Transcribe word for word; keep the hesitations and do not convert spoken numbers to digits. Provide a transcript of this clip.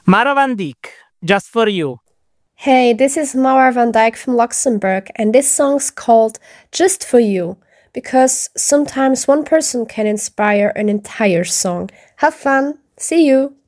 Mara van Dijk, Just For You. Hey, this is Mara van Dijk from Luxembourg, and this song's called Just For You, because sometimes one person can inspire an entire song. Have fun! See you!